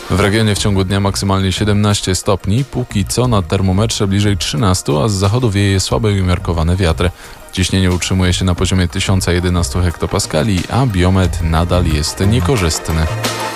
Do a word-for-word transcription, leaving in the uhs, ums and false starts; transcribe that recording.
W regionie w ciągu dnia maksymalnie siedemnaście stopni, póki co na termometrze bliżej trzynastu, a z zachodu wieje słaby i umiarkowany wiatr. Ciśnienie utrzymuje się na poziomie tysiąc jedenaście hektopaskali, a biometr nadal jest niekorzystny.